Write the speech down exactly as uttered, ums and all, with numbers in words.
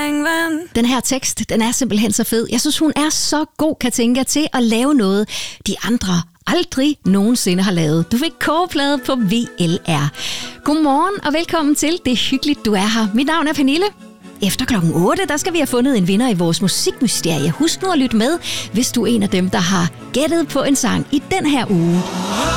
springvand. Den her tekst, den er simpelthen så fed. Jeg synes, hun er så god, Katinka, til at lave noget, de andre aldrig nogensinde har lavet. Du fik kogeplade på V L R. Godmorgen og velkommen til. Det er hyggeligt, du er her. Mit navn er Pernille. Efter klokken otte, der skal vi have fundet en vinder i vores musikmysterie. Husk nu at lytte med, hvis du er en af dem, der har gættet på en sang i den her uge.